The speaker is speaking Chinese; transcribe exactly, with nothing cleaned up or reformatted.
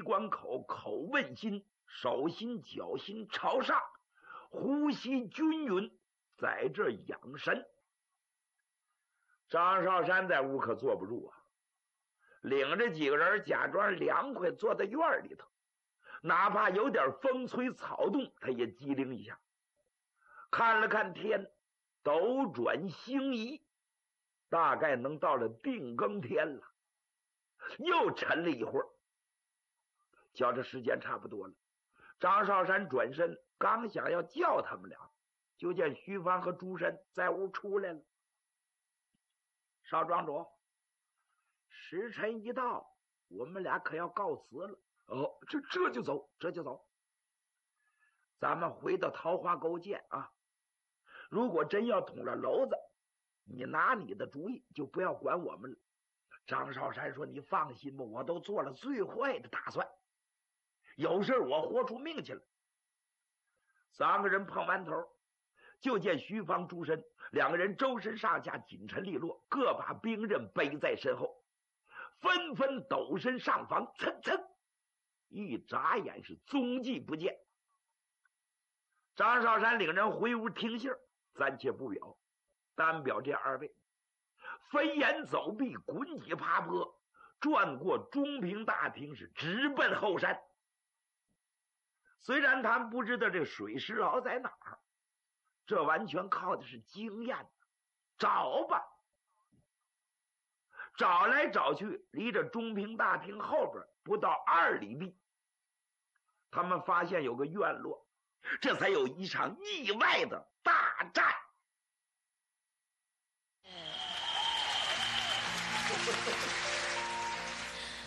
关口，口问心，手心脚心朝上，呼吸均匀，在这养神。张少山在屋可坐不住啊，领着几个人假装凉快，坐在院里头，哪怕有点风吹草动，他也机灵一下。看了看天，斗转星移，大概能到了定更天了。又沉了一会儿，觉着时间差不多了，张少山转身刚想要叫他们俩，就见徐芳和朱深在屋出来了。少庄主，时辰一到，我们俩可要告辞了。哦，这这就走，这就走。咱们回到桃花沟见啊！如果真要捅了娄子，你拿你的主意，就不要管我们了。张少山说：“你放心吧，我都做了最坏的打算，有事我豁出命去了。”三个人碰完头，就见徐芳、朱深两个人周身上下紧沉利落，各把兵刃背在身后，纷纷抖身上房，噌噌，一眨眼是踪迹不见。张少山领人回屋听信，暂且不表，单表这二位飞檐走壁，滚几爬坡，转过中平大厅，是直奔后山。虽然他们不知道这水石牢在哪儿，这完全靠的是经验，找吧。找来找去，离着中平大厅后边不到二里地，他们发现有个院落，这才有一场意外的大战。